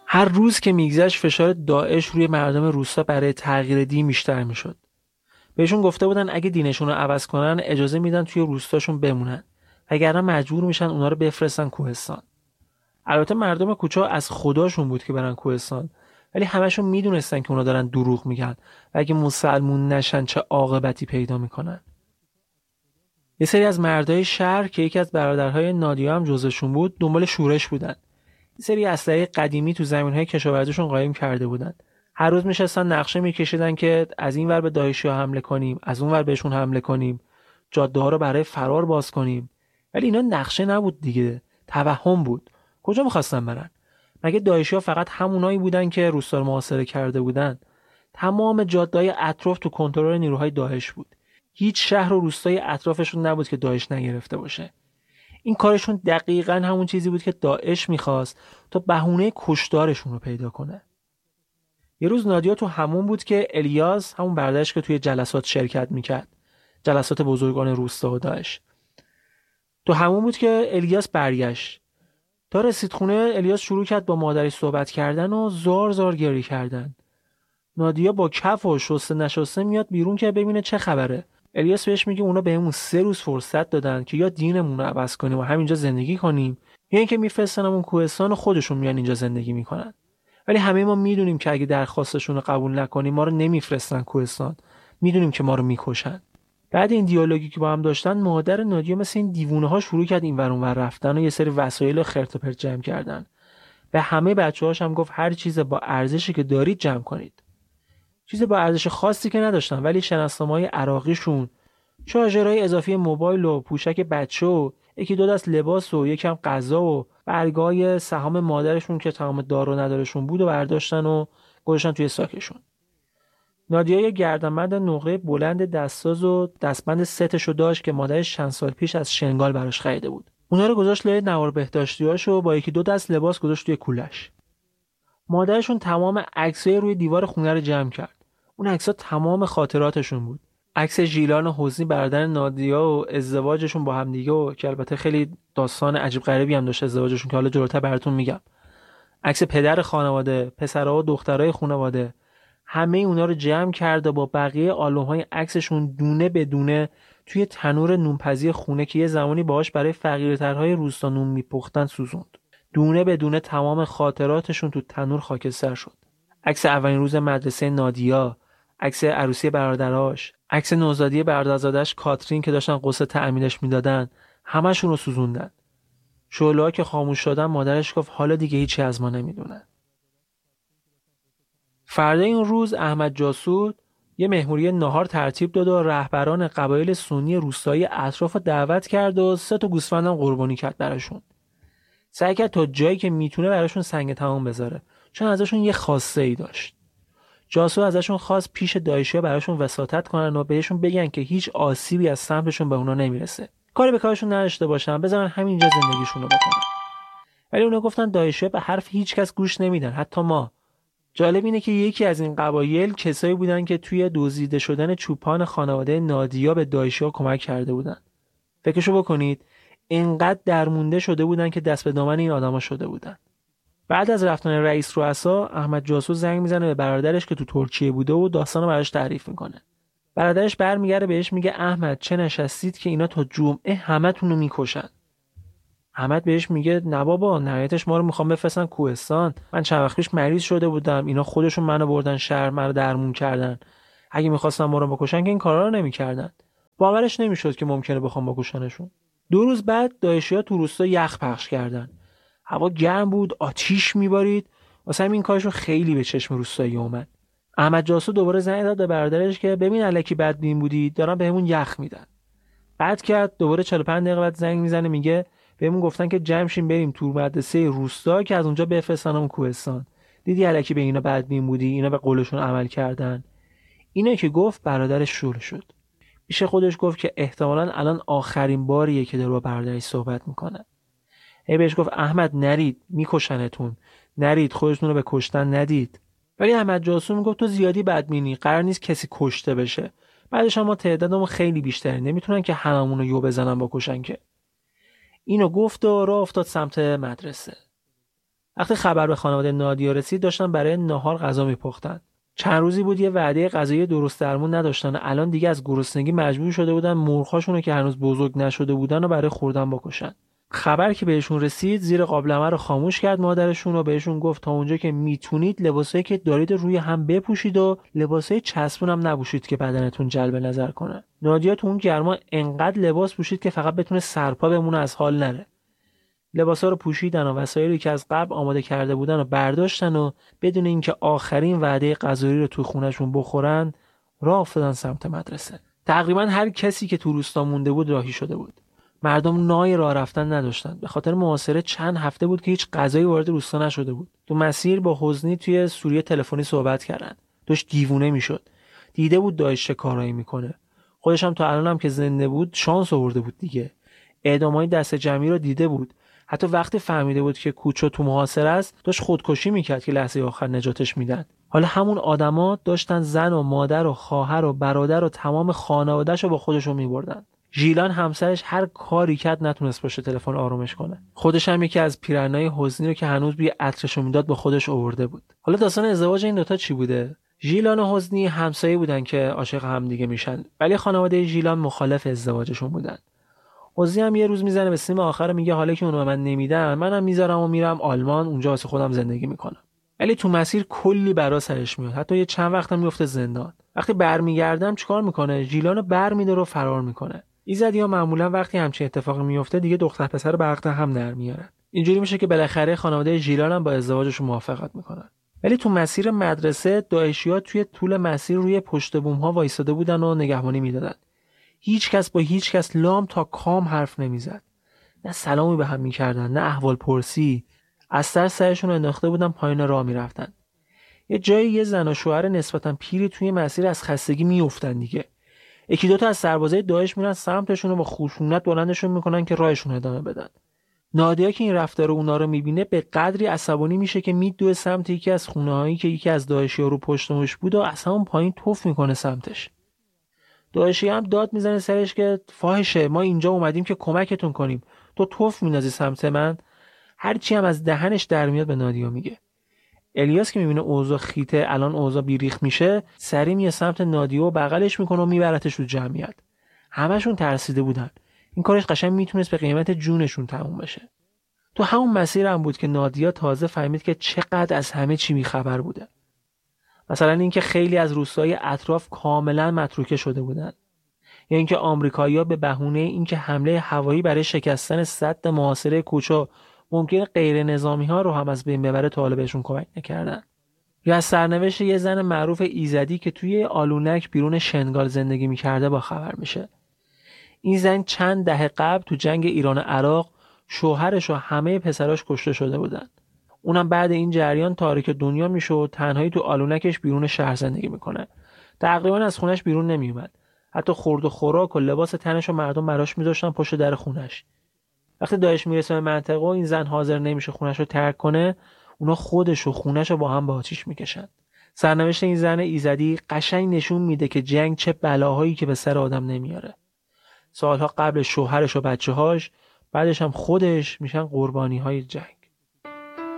هر روز که میگذشت فشار داعش روی مردم روستا برای تغییر دین بیشتر میشد. بهشون گفته بودن اگه دینشون رو عوض کنن اجازه میدن توی روستاشون بمونن، وگرنه مجبور میشن اونا رو بفرستن کوهستان. البته مردم کوچه از خداشون بود که برن کوهستان، ولی همشون میدونستن که اونا دارن دروغ میگن و اگه مسلمون نشن چه عاقبتی پیدا میکنن. یه سری از مردای شهر که یکی از برادرهای نادیا هم جزشون بود دنبال شورش بودن. یه سری اسلحه قدیمی تو زمینهای کشاورزیشون قایم کرده بودن. هر روز میشستن نقشه میکشیدن که از این ور به داعشی‌ها حمله کنیم، از اون ور بهشون حمله کنیم، جاده‌ها رو برای فرار باز کنیم. ولی اینا نقشه نبود دیگه، توهم بود. کجا می‌خواستن برن؟ مگه داعشی‌ها فقط همونایی بودن که روستا رو محاصره کرده بودن؟ تمام جاده‌های اطراف تو کنترل نیروهای داعش بود. هیچ شهر و روستای اطرافشون نبود که داعش نگرفته باشه. این کارشون دقیقاً همون چیزی بود که داعش می‌خواست تا بهونه کشتارشون رو پیدا کنه. یه روز نادیا تو همون بود که الیاس، همون برادرش که توی جلسات شرکت میکرد، جلسات بزرگان روستا و داعش، تو همون بود که الیاس برگشت. تا رسید خونه الیاس شروع کرد با مادرش صحبت کردن و زار زار گریه کردن. نادیا با کف و شسته نشسته میاد بیرون که ببینه چه خبره. الیاس بهش میگه اونا بهمون 3 روز فرصت دادن که یا دینمون رو عوض کنیم و همینجا زندگی کنیم، یا اینکه میفرستنمون کوهستان و خودشون میان اینجا زندگی میکنن. ولی همه ما میدونیم که اگه درخواستشون رو قبول نکنیم ما رو نمیفرستن کوهستان، میدونیم که ما رو میکشن. بعد این دیالوگی که با هم داشتن مادر نادیا مثل این دیوونه ها شروع کرد این ور اون ور رفتن و یه سری وسایل خرت و پرت جمع کردن. به همه بچه‌هاش هم گفت هر چیز با ارزشی که دارید جمع کنید. چیز با ارزش خاصی که نداشتن، ولی شناسنامه‌های عراقیشون، شارژرهای اضافی موبایل و پوشک بچه و یکی دو دست لباس و یکم غذا و برگای سهام مادرشون که تمام دار و ندارشون بود و برداشتن و گذاشتن توی ساکشون. نادیا یه گردنبند نقره بلند دستساز و دستبند ستشو داشت که مادرش چند سال پیش از شنگال براش خریده بود. اونا رو گذاشت لای نوار بهداشتیاشو با یکی دو دست لباس گذاشت توی کولش. مادرشون تمام عکسای روی دیوار خونه رو جمع کرد. اون عکس‌ها تمام خاطراتشون بود. عکس ژیلان حسنی برادر نادیا و ازدواجشون با هم دیگه و که البته خیلی داستان عجیب غریبی هم داشت ازدواجشون که حالا جلوتر براتون میگم. عکس پدر خانواده، پسرها و دخترای خانواده، همه اونا رو جمع کرد و با بقیه آلبوم‌های عکسشون دونه به دونه توی تنور نونپزی خونه که یه زمانی باهاش برای فقیرترهای روستا نون میپختن سوزوند. دونه به دونه تمام خاطراتشون تو تنور خاکستر شد. عکس اولین روز مدرسه نادیا، عکس عروسی برادرهاش، عکس نوزادی برادرزادش کاترین که داشتن قصه تعمیرش میدادن، همشون رو سوزوندن. شعله‌ها که خاموش شدن مادرش گفت حالا دیگه هیچی از ما نمیدونن. فردا این روز احمد جاسود یه مهمونی نهار ترتیب داد و رهبران قبایل سنی روستایی اطراف دعوت کرد و 3 تا گوسفندم قربانی کرد براشون. سعی کرد تا جایی که میتونه براشون سنگ تمام بذاره، چون ازشون یه خواسته ای داشت. جاسو ازشون خواست پیش داعشی‌ها براشون وساطت کنن و بهشون بگن که هیچ آسیبی از سمتشون به اونا نمیرسه. کاری به کارشون نداشته باشن، بذارن همینجا زندگیشون رو بکنن. ولی اونا گفتن داعشی‌ها به حرف هیچ کس گوش نمیدن، حتی ما. جالب اینه که یکی از این قبایل کسایی بودن که توی دزدیده شدن چوپان خانواده نادیا به داعشی‌ها کمک کرده بودن. فکرشو بکنید، اینقدر درمونده شده بودن که دست به دامن این آدما شده بودن. بعد از رفتن رئیس رؤسا، احمد جاسوس زنگ میزنه به برادرش که تو ترکیه بوده و داستانو براش تعریف میکنه. برادرش برمیگره بهش میگه احمد چه نشستید که اینا تا جمعه همتون رو میکشن. احمد بهش میگه نه بابا، نهایتش ما رو میخوام بفرستن کوهستان. من چند وقت پیش مریض شده بودم، اینا خودشون منو بردن شهر، منو درمون کردن. اگه میخواستن ما رو بکشن که این کارا رو نمیکردن. باورش نمیشد که ممکنه بخوام بکشنشون. 2 روز بعد داعشی‌ها تو روستا یخ پخش کردن. هوا گرم بود، آتیش میبارید. واسه همین کارشون خیلی به چشم روستایی اومد. احمد جاسو دوباره زنگ داد به برادرش که ببین الکی بدبین بودی، دارن بهمون یخ میدن. بعد کرد دوباره 45 دقیقه بعد زنگ میزنه میگه بهمون گفتن که جمع شیم بریم تو مدرسه روستا که از اونجا بفرستنمون کوهستان. دیدی الکی به اینا بدبین بودی، اینا به قولشون عمل کردن. اینه که گفت برادرش شور شد. پیش خودش گفت که احتمالاً الان آخرین باریه که داره با برادرش صحبت میکنه. بهش گفت احمد نرید، میکشنتون، نرید، خودتون رو به کشتن ندید. ولی احمد جاسو میگفت تو زیادی بدبینی، قرار نیست کسی کشته بشه. بعدش هم ما تعدادمون خیلی بیشتره، نمیتونن که هممون رو یو بزنن بکشن که. اینو گفت و راه افتاد سمت مدرسه. وقتی خبر به خانواده نادیا رسید داشتن برای ناهار غذا میپختن. چند روزی بود یه وعده غذایی درست درمون نداشتن و الان دیگه از گرسنگی مجبور شده بودن مرغ‌هاشونو که هنوز بزرگ نشده بودن و برای خوردن بکشن. خبر که بهشون رسید زیر قابلمه رو خاموش کرد مادرشون و بهشون گفت تا اونجا که میتونید لباسایی که دارید روی هم بپوشید و لباسای چسبون هم نپوشید که بدنتون جلب نظر کنه. نادیا تو اون گرما انقدر لباس پوشید که فقط بتونه سرپا بمونه از حال نره. لباسا رو پوشیدن و وسایلی که از قبل آماده کرده بودن رو برداشتن و بدون اینکه آخرین وعده غذایی رو تو خونه‌شون بخورن راه افتادن سمت مدرسه. تقریبا هر کسی که تو روستا مونده بود راهی شده بود. مردم نای راه رفتن نداشتن. به خاطر محاصره چند هفته بود که هیچ غذایی وارد روستا نشده بود. تو مسیر با حزنی توی سوریه تلفنی صحبت کردن. داشت دیوونه میشد. دیده بود داعش چه کارایی میکنه. خودش هم تا الانم که زنده بود شانس آورده بود دیگه. اعدامای دست جمعی رو دیده بود. حتی وقتی فهمیده بود که کوچو تو محاصره است داشت خودکشی میکرد که لحظه آخر نجاتش میدن. حالا همون آدما داشتن زن و مادر و خواهر و برادر و تمام خانواده‌شو با خودشون میبردن. ژیلان همسرش هر کاری کرد نتونست پشت تلفن آرومش کنه. خودش هم یکی از پیرنای حزنی رو که هنوز بوی عطرشو میداد با خودش آورده بود. حالا داستان ازدواج این دوتا چی بوده؟ ژیلان و حزنی همسایه بودن که عاشق هم دیگه میشن، ولی خانواده ژیلان مخالف ازدواجشون بودن. حزنی هم یه روز میزنه به سیم آخر میگه حالا که اونو به من نمیدن منم میذارم و میرم آلمان، اونجا واسه خودم زندگی میکنم. ولی تو مسیر کلی بلا سرش میاد، حتی یه چند وقت هم میفته زندان. وقتی برمیگردم چیکار میکنه؟ ژیلانو برمی‌داره و فرار میکنه. ایزدی‌ها معمولا وقتی همچین اتفاقی میفته دیگه دختر پسر به عقد هم در میارن. اینجوری میشه که بالاخره خانواده ژیلان هم با ازدواجشون موافقت میکنن. ولی تو مسیر مدرسه داعشی‌ها توی طول مسیر روی پشت بوم‌ها وایساده بودن و نگهبانی میدادن. هیچ کس با هیچ کس لام تا کام حرف نمیزد. نه سلامی به هم میکردن، نه احوال پرسی. از ترس سرشون انداخته بودن پایین راه میرفتن. یه جایی یه زن و شوهر نسبتا پیری توی مسیر از خستگی میافتن دیگه. یکی دوتا از سربازای داعش میرن سمتشون و با خشونت بلندشون میکنن که راهشون ادامه بدن. نادیا که این رفتار اونا رو میبینه به قدری عصبانی میشه که میدوه سمت یکی از خونه‌هایی که یکی از داعشی‌ها رو پشتمش بود و اصلا اون پایین توف میکنه سمتش. داعشی هم داد میزنه سرش که فاحشه، ما اینجا اومدیم که کمکتون کنیم، تو توف میندازی سمت من. هرچی هم از دهنش در میاد به نادیا میگه. الیاس که میبینه اوضاع خیته، الان اوضاع بیریخ میشه، سری میاد سمت نادیا و بغلش میکنه و میبرتش تو جمعیت. همشون ترسیده بودن. این کارش قشنگ میتونست به قیمت جونشون تموم بشه. تو همون مسیر هم بود که نادیا تازه فهمید که چقدر از همه چی بیخبر بوده. مثلا اینکه خیلی از روستاهای اطراف کاملا متروکه شده بودن، یا اینکه آمریکایی‌ها به بهونه اینکه حمله هوایی برای شکستن سد محاصره کوچو ممکنه غیر نظامی‌ها رو هم از بین ببره تا حالا بهشون کمک نکردن. یا از سرنوشت یه زن معروف ایزدی که توی آلونک بیرون شنگال زندگی می‌کرده با خبر میشه. این زن چند دهه قبل تو جنگ ایران و عراق شوهرش و همه پسراش کشته شده بودن. اونم بعد این جریان تارک دنیا میشه و تنهایی تو آلونکش بیرون شهر زندگی میکنه. تقریبا از خونش بیرون نمیومد. حتی خورد و خوراک و لباس تنش و مردم براش میذاشتن پشت در خونش. وقتی داعش میرسه به منطقه و این زن حاضر نمیشه خونش رو ترک کنه، اونا خودش و خونش رو با هم به آتیش میکشن. سرنوشت این زن ایزدی قشنگ نشون میده که جنگ چه بلاهایی که به سر آدم نمیاره. سالها قبل شوهرش و بچه‌هاش، بعدش هم خودش میشن قربانی‌های جنگ.